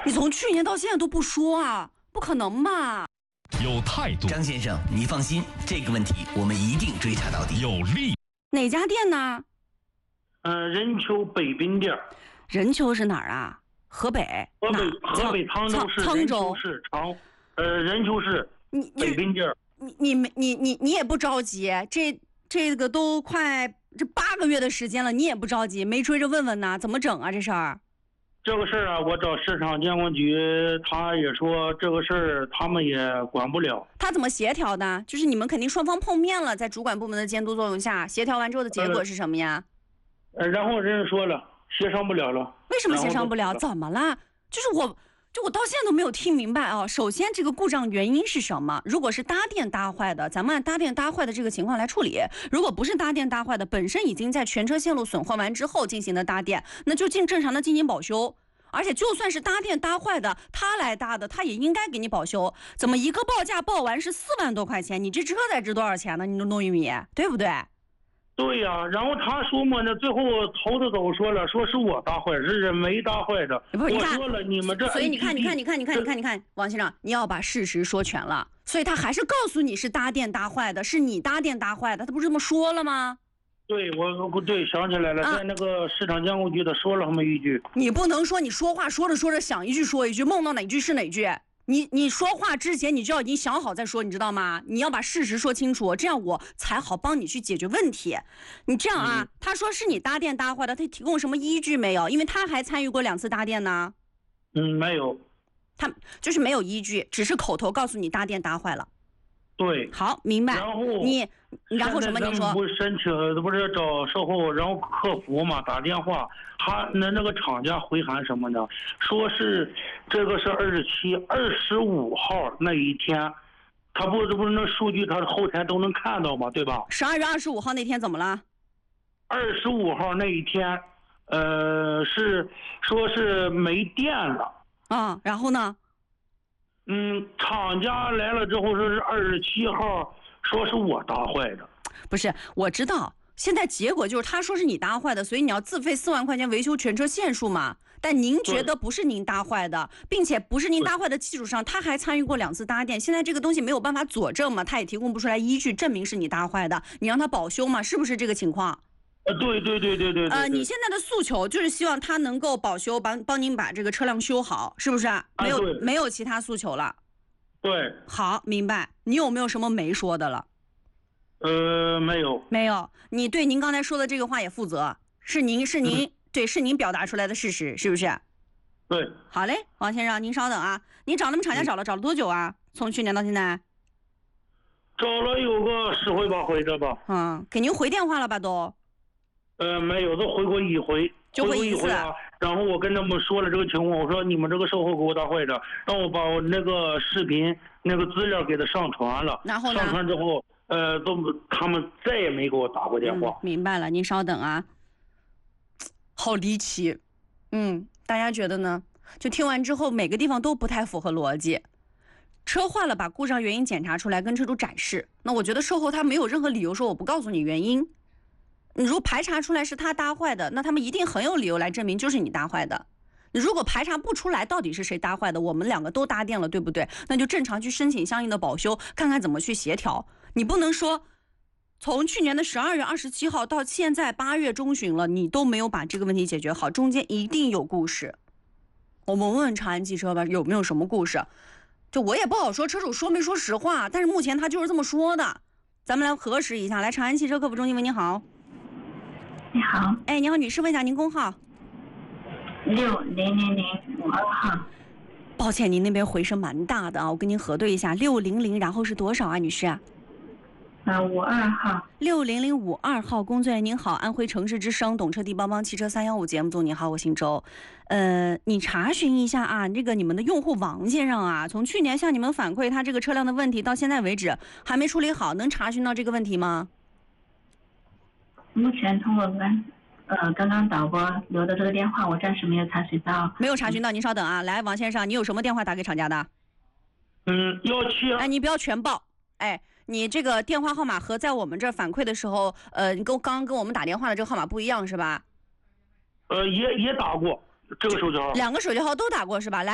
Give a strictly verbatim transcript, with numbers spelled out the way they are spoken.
你从去年到现在都不说啊，不可能吧？ 有态度， 张先生，你放心，这个问题我们一定追查到底。 有力， 哪家店呢？ 呃，任丘北滨店。 任丘是哪儿啊？河北。 河北河北沧州市沧州市长，呃，任丘市北滨店。 你你你你你你也不着急，这这个都快这八个月的时间了，你也不着急，没追着问问呢，怎么整啊这事儿？ 这个事儿啊，我找市场监管局，他也说这个事儿他们也管不了。 他怎么协调的？就是你们肯定双方碰面了，在主管部门的监督作用下，协调完之后的结果是什么呀？ 呃，然后人家说了，协商不了了。 为什么协商不了？怎么了？就是我。就我到现在都没有听明白啊！首先，这个故障原因是什么？如果是搭电搭坏的，咱们按搭电搭坏的这个情况来处理；如果不是搭电搭坏的，本身已经在全车线路损坏完之后进行的搭电，那就进正常的进行保修。而且就算是搭电搭坏的，他来搭的，他也应该给你保修。怎么一个报价报完是四万多块钱？你这车得值多少钱呢？你弄玉米，对不对？ 对呀、啊，然后他说嘛，那最后头头都说了，说是我搭坏，是人没搭坏的。 不是， 我说了，你们这， 所以你看，你看，你看，你看，你看，你看，王先生，你要把事实说全了。所以他还是告诉你是搭电搭坏的，是你搭电搭坏的，他不是这么说了吗？ 对，我我对想起来了，啊、在那个市场监管局他说了那么一句。 你不能说你说话说着说着想一句说一句，梦到哪句是哪句。你你说话之前你就要已经想好再说，你知道吗？你要把事实说清楚，这样我才好帮你去解决问题。你这样啊，嗯、他说是你搭电搭坏的，他提供什么依据没有？因为他还参与过两次搭电呢。 嗯，没有。 他就是没有依据，只是口头告诉你搭电搭坏了。 对。 好，明白。 然后你然后什么？你说不申请，不是找售后，然后客服嘛，打电话，他那那个厂家回函什么的，说是这个是二十七、二十五号那一天，他不这不是那数据，他后台都能看到嘛，对吧？ 十二月二十五号那天怎么了？ 二十五号那一天，呃，是说是没电了。 啊，然后呢？ 嗯，厂家来了之后说是二十七号。说是我搭坏的， 不是，我知道。现在结果就是他说是你搭坏的，所以你要自费四万块钱维修全车线数嘛。但您觉得不是您搭坏的，并且不是您搭坏的基础上，他还参与过两次搭电。现在这个东西没有办法佐证嘛，他也提供不出来依据证明是你搭坏的，你让他保修嘛，是不是这个情况？ 呃，对对对对对。 呃，你现在的诉求就是希望他能够保修，帮帮您把这个车辆修好，是不是？没有、啊、没有其他诉求了。 对， 好，明白。你有没有什么没说的了？ 呃，没有， 没有。你对您刚才说的这个话也负责，是您是您、嗯、对，是您表达出来的事实，是不是？ 对。 好嘞，王先生，您稍等啊。您找他们厂家找了、嗯、找了多久啊？从去年到现在？ 找了有个十回八回的吧。 嗯，给您回电话了吧都？ 呃，没有，都回过一回。 就回一次啊，然后我跟他们说了这个情况，我说你们这个售后给我搭坏的，让我把我那个视频那个资料给他上传了。 然后呢？ 上传之后，呃，都他们再也没给我打过电话。 嗯、明白了，您稍等啊。好离奇，嗯，大家觉得呢？就听完之后，每个地方都不太符合逻辑。车坏了，把故障原因检查出来，跟车主展示。那我觉得售后他没有任何理由说我不告诉你原因。你如果排查出来是他搭坏的，那他们一定很有理由来证明就是你搭坏的。如果排查不出来到底是谁搭坏的，我们两个都搭电了，对不对？那就正常去申请相应的保修，看看怎么去协调。你不能说从去年的十二月二十七号到现在八月中旬了，你都没有把这个问题解决好，中间一定有故事。我们问问长安汽车吧，有没有什么故事？就我也不好说车主说没说实话，但是目前他就是这么说的。咱们来核实一下。来，长安汽车客服中心，喂，你好。 你好， 哎，你好，女士，问一下您工号。 六零零零五二号。 抱歉，您那边回声蛮大的啊，我跟您核对一下，六零零，然后是多少啊，女士？ 呃，五二号。 六零零五二号，工作人员您好，安徽城市之声懂车帝帮帮汽车三幺五节目组，你好，我姓周。呃，你查询一下啊，这个你们的用户王先生啊，从去年向你们反馈他这个车辆的问题，到现在为止还没处理好，能查询到这个问题吗？ 目前通过刚呃刚刚导播留的这个电话，我暂时没有查询到。 没有查询到，您稍等啊。来，王先生，你有什么电话打给厂家的？ 嗯，幺七。 哎，你不要全报。哎，你这个电话号码和在我们这儿反馈的时候，呃，你跟刚刚跟我们打电话的这个号码不一样是吧？ 呃，也也打过这个手机号。 两个手机号都打过是吧？来。